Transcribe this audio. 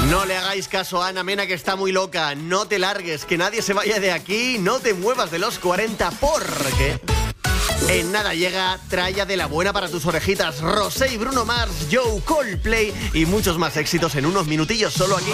No le hagáis caso a Ana Mena, que está muy loca. No te largues, que nadie se vaya de aquí. No te muevas de los 40 porque en nada llega Tralla de la buena para tus orejitas. Rosé y Bruno Mars, Joe, Coldplay y muchos más éxitos en unos minutillos solo aquí.